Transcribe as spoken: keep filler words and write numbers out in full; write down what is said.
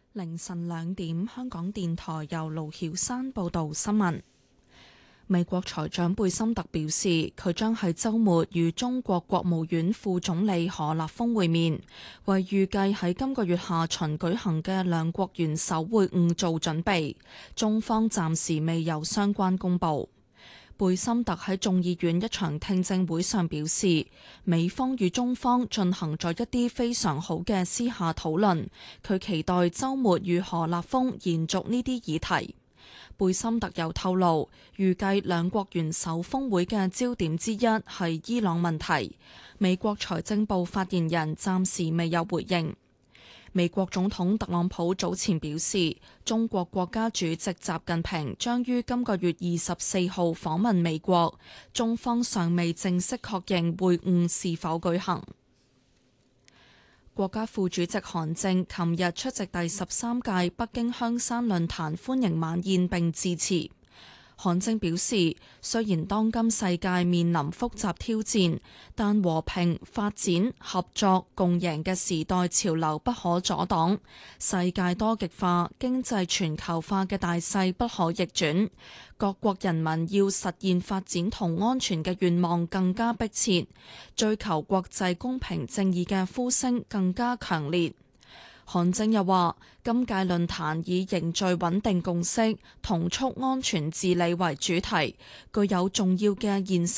凌晨兩點，香港電台由盧曉山報道新聞。美國財長貝森特表示，佢將喺週末與中國國務院副總理何立峰會面，為預計喺今個月下旬舉行嘅兩國元首會晤做準備。中方暫時未有相關公佈。貝森特喺眾議院一場聽證會上表示，美方與中方進行咗一啲非常好嘅私下討論，佢期待週末與何立峰延續呢啲議題。貝森特又透露，預計兩國元首峰會嘅焦點之一係伊朗問題。美國財政部發言人暫時未有回應。美國總統特朗普早前表示，中國國家主席習近平將於今個月二十四號訪問美國，中方尚未正式確認會晤是否舉行。國家副主席韓正琴日出席第十三屆北京香山論壇歡迎晚宴並致辭。韓正表示，雖然當今世界面臨複雜挑戰，但和平、發展、合作、共贏嘅時代潮流不可阻擋，世界多極化、經濟全球化嘅大勢不可逆轉，各國人民要實現發展同安全嘅願望更加迫切，追求國際公平正義嘅呼聲更加強烈。韓正又話，今屆論壇以凝聚穩定共識、同促安全治理為主題，具有重要嘅現實